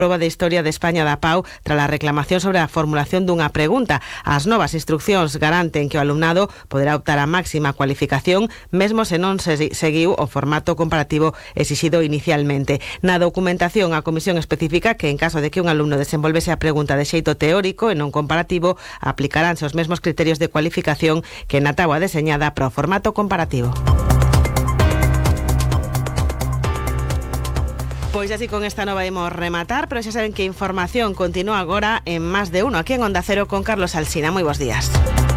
Proba de Historia de España da PAU tras a reclamación sobre a formulación dunha pregunta. As novas instruccións garanten que o alumnado poderá optar a máxima cualificación mesmo se non se seguiu o formato comparativo exixido inicialmente. Na documentación, a Comisión especifica que en caso de que un alumno desenvolvese a pregunta de xeito teórico e non comparativo, aplicaránse os mesmos criterios de cualificación que na táboa deseñada para o formato comparativo. Pois así con esta nova imos rematar, pero xa saben que a información continúa agora en Más de Uno, aquí en Onda Cero con Carlos Alsina. Moi bons días.